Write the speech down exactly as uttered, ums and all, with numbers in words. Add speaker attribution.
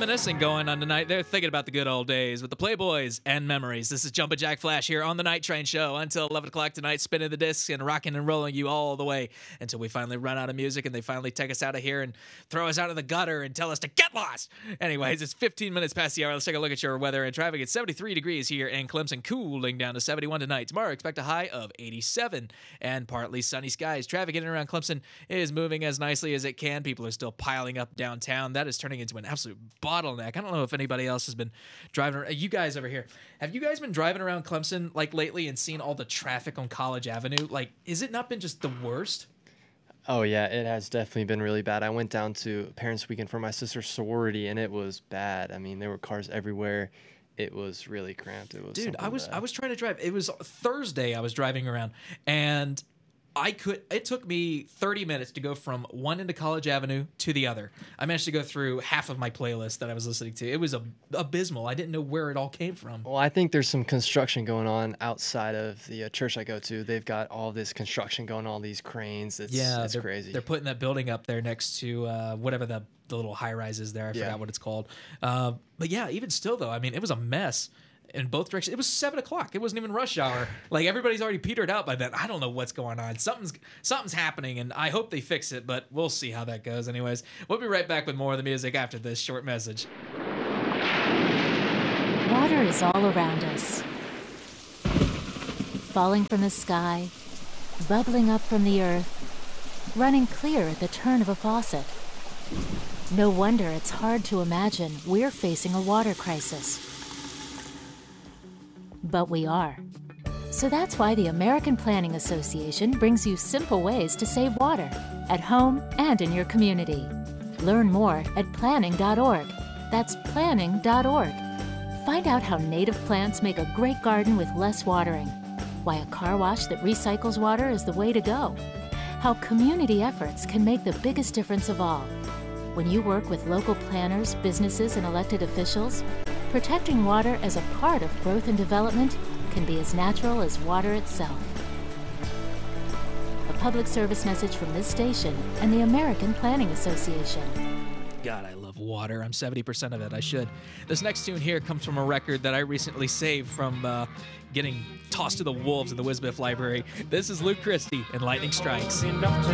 Speaker 1: reminiscing going on tonight. They're thinking about the good old days with the Playboys and memories. This is Jumpin' Jack Flash here on the Night Train Show until eleven o'clock tonight, spinning the discs and rocking and rolling you all the way until we finally run out of music and they finally take us out of here and throw us out of the gutter and tell us to get lost. Anyways, it's fifteen minutes past the hour. Let's take a look at your weather and traffic. It's seventy-three degrees here in Clemson, cooling down to seventy-one tonight. Tomorrow, expect a high of eighty-seven and partly sunny skies. Traffic in and around Clemson is moving as nicely as it can. People are still piling up downtown. That is turning into an absolute bottleneck. I don't know if anybody else has been driving around. You guys over here, have you guys been driving around Clemson like lately and seen all the traffic on College Avenue? Like, has it not been just the worst?
Speaker 2: Oh, yeah, it has definitely been really bad. I went down to Parents Weekend for my sister's sorority, and it was bad. I mean, there were cars everywhere. It was really cramped. It was
Speaker 1: Dude, I was
Speaker 2: bad.
Speaker 1: I was trying to drive. It was Thursday I was driving around, and I could. It took me thirty minutes to go from one end of College Avenue to the other. I managed to go through half of my playlist that I was listening to. It was ab- abysmal. I didn't know where it all came from.
Speaker 2: Well, I think there's some construction going on outside of the uh, church I go to. They've got all this construction going on, all these cranes. It's,
Speaker 1: Yeah,
Speaker 2: it's
Speaker 1: they're,
Speaker 2: crazy.
Speaker 1: They're putting that building up there next to uh, whatever the the little high rise is there. I
Speaker 2: Yeah.
Speaker 1: forgot what it's called. Uh, but yeah, even still though, I mean, it was a mess in both directions. It was seven o'clock. It wasn't even rush hour. Like, everybody's already petered out by then. I don't know what's going on. Something's something's happening, and I hope they fix it. But we'll see how that goes. Anyways, we'll be right back with more of the music after this short message.
Speaker 3: Water is all around us. Falling from the sky, bubbling up from the earth, running clear at the turn of a faucet. No wonder it's hard to imagine we're facing a water crisis. But we are. So that's why the American Planning Association brings you simple ways to save water at home and in your community. Learn more at planning dot org. That's planning dot org. Find out how native plants make a great garden with less watering, why a car wash that recycles water is the way to go, how community efforts can make the biggest difference of all. When you work with local planners, businesses, and elected officials, protecting water as a part of growth and development can be as natural as water itself. A public service message from this station and the American Planning Association.
Speaker 1: God, I love water. I'm seventy percent of it. I should. This next tune here comes from a record that I recently saved from uh, getting tossed to the wolves in the Wisbiff Library. This is Luke Christie and Lightning Strikes.
Speaker 4: Enough to